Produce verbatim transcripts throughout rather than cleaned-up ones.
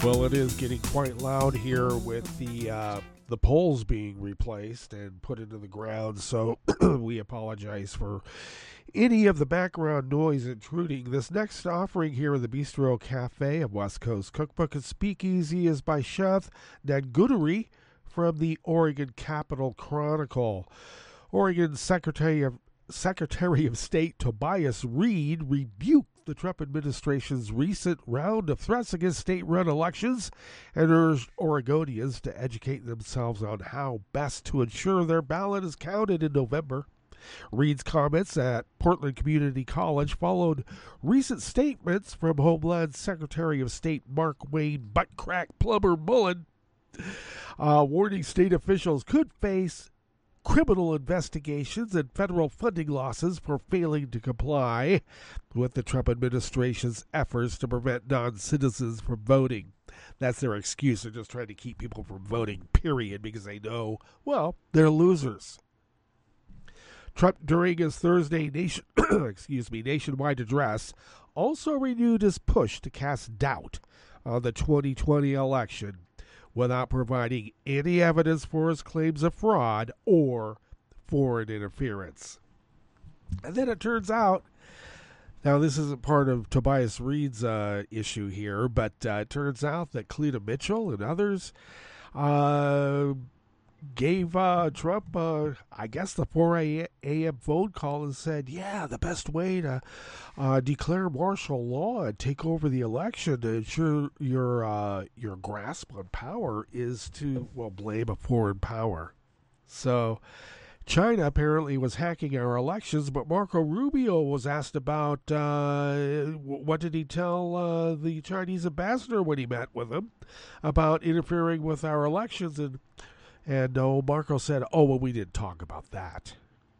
Well, it is getting quite loud here with the uh, the poles being replaced and put into the ground, so we apologize for any of the background noise intruding. This next offering here in the Bistro Cafe of West Coast Cookbook and Speakeasy is by Chef Nanguduri from the Oregon Capital Chronicle. Oregon Secretary of Secretary of State Tobias Reed rebuked the Trump administration's recent round of threats against state-run elections and urged Oregonians to educate themselves on how best to ensure their ballot is counted in November. Reed's comments at Portland Community College followed recent statements from Homeland Secretary of State Mark Wayne Buttcrack Plumber Mullen, uh, warning state officials could face criminal investigations and federal funding losses for failing to comply with the Trump administration's efforts to prevent non-citizens from voting. That's their excuse. They're just trying to keep people from voting, period, because they know, well, they're losers. Trump, during his Thursday nation, excuse me, nationwide address, also renewed his push to cast doubt on the twenty twenty election, without providing any evidence for his claims of fraud or foreign interference. And then it turns out, now this isn't part of Tobias Reed's uh, issue here, but uh, it turns out that Cleta Mitchell and others uh, gave uh, Trump, uh, I guess, the four a.m. phone call and said, yeah, the best way to uh, declare martial law and take over the election to ensure your uh, your grasp on power is to, well, blame a foreign power. So China apparently was hacking our elections, but Marco Rubio was asked about uh, what did he tell uh, the Chinese ambassador when he met with him about interfering with our elections, and And oh, Marco said, oh, well, we didn't talk about that.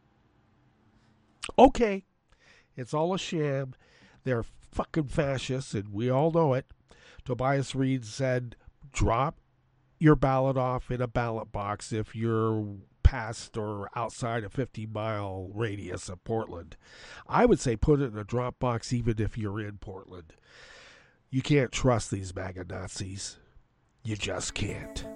Okay, it's all a sham. They're fucking fascists, and we all know it. Tobias Reed said, drop your ballot off in a ballot box if you're past or outside a fifty-mile radius of Portland. I would say put it in a drop box even if you're in Portland. You can't trust these MAGA Nazis. You just can't.